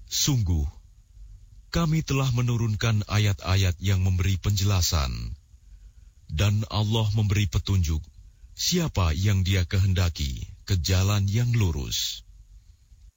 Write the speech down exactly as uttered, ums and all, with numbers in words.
Sungguh, kami telah menurunkan ayat-ayat yang memberi penjelasan, dan Allah memberi petunjuk siapa yang Dia kehendaki ke jalan yang lurus.